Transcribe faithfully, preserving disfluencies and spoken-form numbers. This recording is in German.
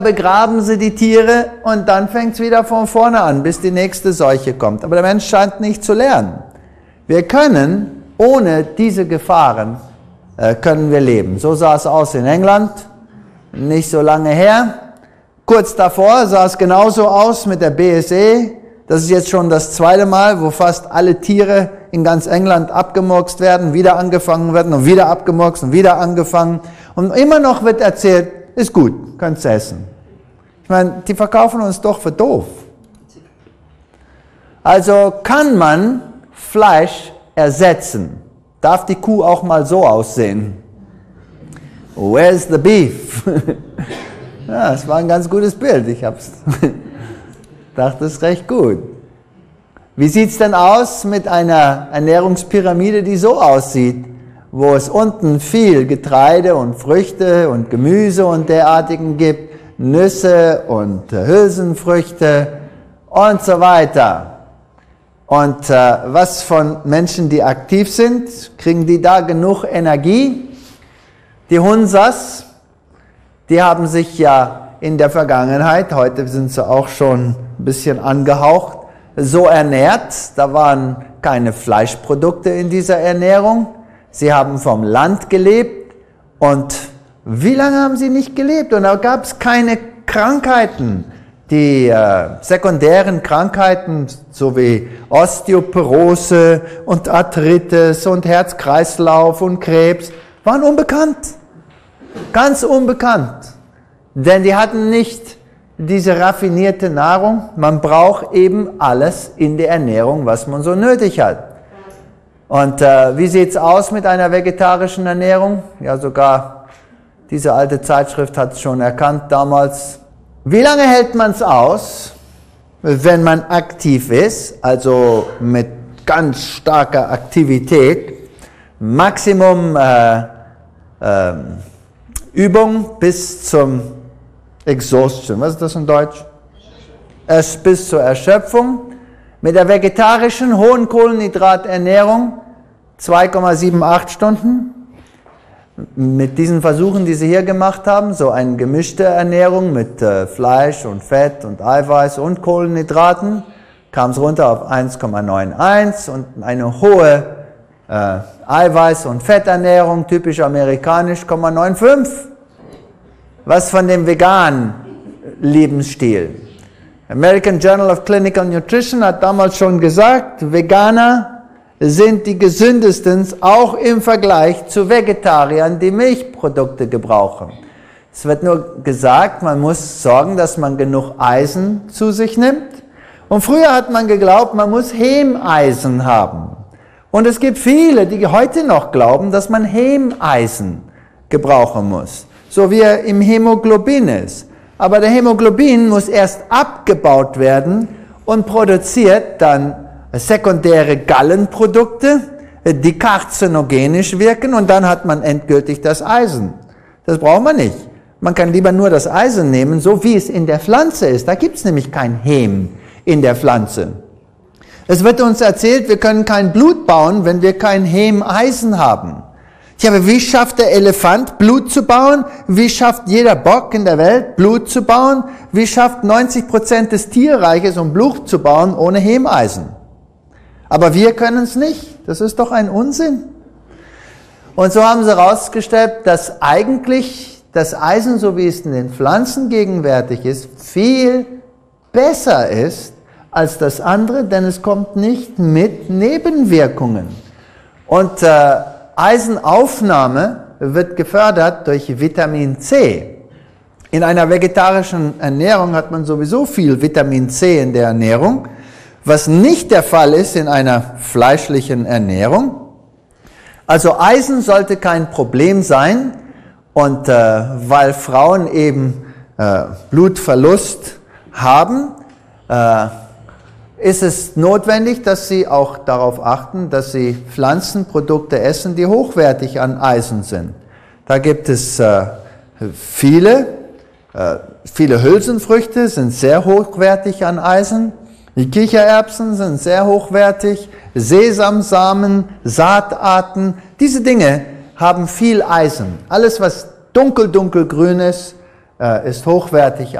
begraben sie die Tiere und dann fängt es wieder von vorne an, bis die nächste Seuche kommt. Aber der Mensch scheint nicht zu lernen. Wir können ohne diese Gefahren äh, können wir leben. So sah es aus in England, nicht so lange her. Kurz davor sah es genauso aus mit der B S E. Das ist jetzt schon das zweite Mal, wo fast alle Tiere in ganz England abgemurkst werden, wieder angefangen werden und wieder abgemurkst und wieder angefangen. Und immer noch wird erzählt, ist gut, könnt's essen. Ich meine, die verkaufen uns doch für doof. Also kann man Fleisch ersetzen. Darf die Kuh auch mal so aussehen? Where's the beef? Ja, das war ein ganz gutes Bild. Ich hab's dachte, es ist recht gut. Wie sieht's denn aus mit einer Ernährungspyramide, die so aussieht, wo es unten viel Getreide und Früchte und Gemüse und derartigen gibt, Nüsse und äh, Hülsenfrüchte und so weiter. Und äh, was von Menschen, die aktiv sind, kriegen die da genug Energie? Die Hunsas, die haben sich ja in der Vergangenheit, heute sind sie auch schon ein bisschen angehaucht, so ernährt. Da waren keine Fleischprodukte in dieser Ernährung. Sie haben vom Land gelebt. Und wie lange haben sie nicht gelebt? Und da gab es keine Krankheiten. Die äh, sekundären Krankheiten, so wie Osteoporose und Arthritis und Herz-Kreislauf und Krebs, waren unbekannt. Ganz unbekannt. Denn die hatten nicht diese raffinierte Nahrung. Man braucht eben alles in der Ernährung, was man so nötig hat. Und äh, wie sieht's aus mit einer vegetarischen Ernährung? Ja, sogar diese alte Zeitschrift hat es schon erkannt damals. Wie lange hält man es aus, wenn man aktiv ist, also mit ganz starker Aktivität? Maximum äh, äh, Übung bis zum Exhaustion. Was ist das in Deutsch? Es bis zur Erschöpfung. Mit der vegetarischen hohen Kohlenhydraternährung zwei Komma achtundsiebzig Stunden. Mit diesen Versuchen, die sie hier gemacht haben, so eine gemischte Ernährung mit äh, Fleisch und Fett und Eiweiß und Kohlenhydraten, kam es runter auf eins Komma einundneunzig und eine hohe äh, Eiweiß- und Fetternährung, typisch amerikanisch, null Komma fünfundneunzig. Was von dem veganen Lebensstil? American Journal of Clinical Nutrition hat damals schon gesagt, Veganer sind die gesündesten, auch im Vergleich zu Vegetariern, die Milchprodukte gebrauchen. Es wird nur gesagt, man muss sorgen, dass man genug Eisen zu sich nimmt. Und früher hat man geglaubt, man muss Hemeisen haben. Und es gibt viele, die heute noch glauben, dass man Hemeisen gebrauchen muss, so wie er im Hämoglobin ist. Aber der Hämoglobin muss erst abgebaut werden und produziert dann sekundäre Gallenprodukte, die karzinogenisch wirken, und dann hat man endgültig das Eisen. Das braucht man nicht. Man kann lieber nur das Eisen nehmen, so wie es in der Pflanze ist. Da gibt es nämlich kein Hem in der Pflanze. Es wird uns erzählt, wir können kein Blut bauen, wenn wir kein Hemeisen haben. Ja, aber wie schafft der Elefant Blut zu bauen? Wie schafft jeder Bock in der Welt Blut zu bauen? Wie schafft neunzig Prozent des Tierreiches, um Blut zu bauen, ohne Hemeisen? Aber wir können es nicht. Das ist doch ein Unsinn. Und so haben sie herausgestellt, dass eigentlich das Eisen, so wie es in den Pflanzen gegenwärtig ist, viel besser ist als das andere, denn es kommt nicht mit Nebenwirkungen. Und äh, Eisenaufnahme wird gefördert durch Vitamin C. In einer vegetarischen Ernährung hat man sowieso viel Vitamin C in der Ernährung, was nicht der Fall ist in einer fleischlichen Ernährung. Also Eisen sollte kein Problem sein, und äh, weil Frauen eben äh, Blutverlust haben, äh, ist es notwendig, dass sie auch darauf achten, dass sie Pflanzenprodukte essen, die hochwertig an Eisen sind. Da gibt es äh, viele, äh, viele Hülsenfrüchte sind sehr hochwertig an Eisen. Die Kichererbsen sind sehr hochwertig, Sesamsamen, Saatarten, diese Dinge haben viel Eisen. Alles, was dunkel, dunkelgrün ist, äh, ist hochwertig